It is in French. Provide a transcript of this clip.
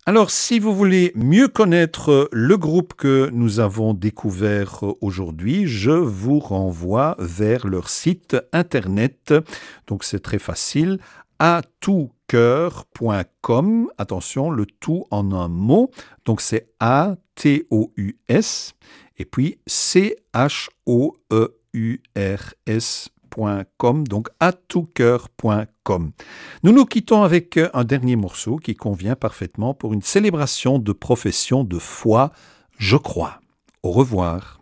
Alors, si vous voulez mieux connaître le groupe que nous avons découvert aujourd'hui, je vous renvoie vers leur site internet. Donc, c'est très facile. Atoucœur.com. Attention, le tout en un mot. Donc, c'est A-T-O-U-S et puis C-H-O-E-U-R-S.com, donc atoucœur.com. Nous nous quittons avec un dernier morceau qui convient parfaitement pour une célébration de profession de foi, je crois. Au revoir.